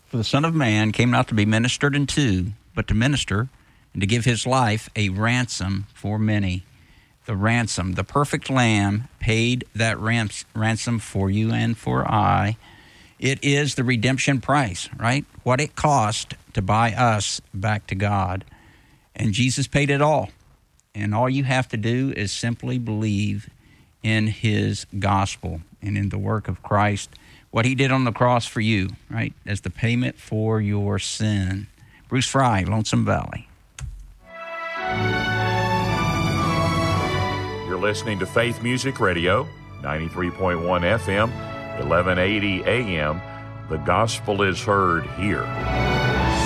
For the Son of Man came not to be ministered unto, but to minister, and to give his life a ransom for many. The ransom, the perfect Lamb, paid that ransom for you and for I. It is the redemption price, right? What it cost to buy us back to God. And Jesus paid it all. And all you have to do is simply believe in his gospel and in the work of Christ, what he did on the cross for you, right, as the payment for your sin. Bruce Fry, Lonesome Valley. You're listening to Faith Music Radio, 93.1 FM, 1180 AM. The gospel is heard here.